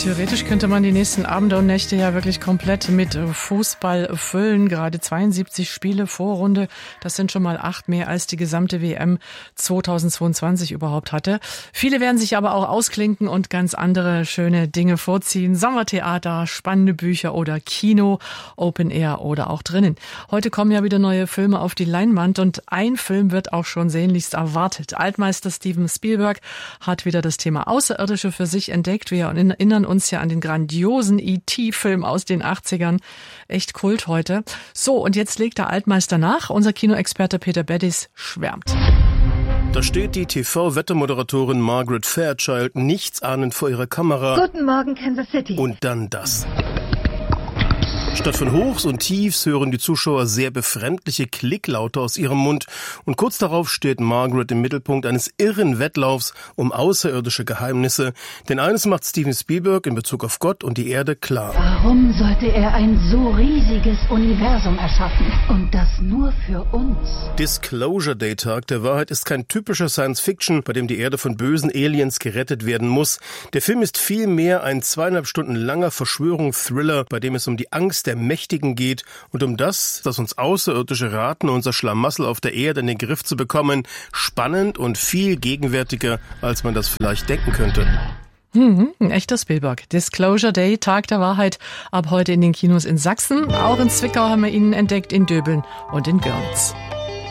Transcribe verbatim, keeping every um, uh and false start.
Theoretisch könnte man die nächsten Abende und Nächte ja wirklich komplett mit Fußball füllen. Gerade zweiundsiebzig Spiele, Vorrunde, das sind schon mal acht mehr als die gesamte W M zweitausendzweiundzwanzig überhaupt hatte. Viele werden sich aber auch ausklinken und ganz andere schöne Dinge vorziehen. Sommertheater, spannende Bücher oder Kino, Open Air oder auch drinnen. Heute kommen ja wieder neue Filme auf die Leinwand und ein Film wird auch schon sehnlichst erwartet. Altmeister Steven Spielberg hat wieder das Thema Außerirdische für sich entdeckt. Wir erinnern uns ja an den grandiosen E T-Film aus den achtzigern. Echt Kult heute. So, und jetzt legt der Altmeister nach. Unser Kinoexperte Peter Beddis schwärmt. Da steht die T V-Wettermoderatorin Margaret Fairchild nichtsahnend vor ihrer Kamera. Guten Morgen, Kansas City. Und dann das. Statt von Hochs und Tiefs hören die Zuschauer sehr befremdliche Klicklaute aus ihrem Mund. Und kurz darauf steht Margaret im Mittelpunkt eines irren Wettlaufs um außerirdische Geheimnisse. Denn eines macht Steven Spielberg in Bezug auf Gott und die Erde klar. Warum sollte er ein so riesiges Universum erschaffen? Und das nur für uns? Disclosure Day, Tag der Wahrheit, ist kein typischer Science-Fiction, bei dem die Erde von bösen Aliens gerettet werden muss. Der Film ist vielmehr ein zweieinhalb Stunden langer Verschwörungsthriller, bei dem es um die Angst der Mächtigen geht und um das, dass uns Außerirdische raten, unser Schlamassel auf der Erde in den Griff zu bekommen. Spannend und viel gegenwärtiger, als man das vielleicht denken könnte. Hm, ein echter Spielberg. Disclosure Day, Tag der Wahrheit, ab heute in den Kinos in Sachsen. Auch in Zwickau haben wir ihn entdeckt, in Döbeln und in Görlitz.